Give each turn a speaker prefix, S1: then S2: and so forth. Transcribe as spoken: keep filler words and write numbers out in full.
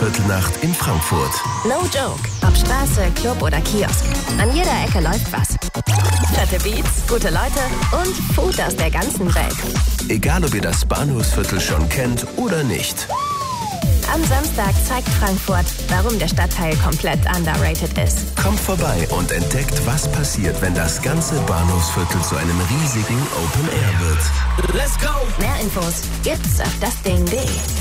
S1: Bahnhofsviertelnacht in Frankfurt.
S2: No joke. Ob Straße, Club oder Kiosk. An jeder Ecke läuft was. Fette Beats, gute Leute und Food aus der ganzen Welt.
S1: Egal, ob ihr das Bahnhofsviertel schon kennt oder nicht.
S2: Am Samstag zeigt Frankfurt, warum der Stadtteil komplett underrated ist.
S1: Kommt vorbei und entdeckt, was passiert, wenn das ganze Bahnhofsviertel zu einem riesigen Open Air wird.
S2: Let's go! Mehr Infos gibt's auf das Ding punkt de.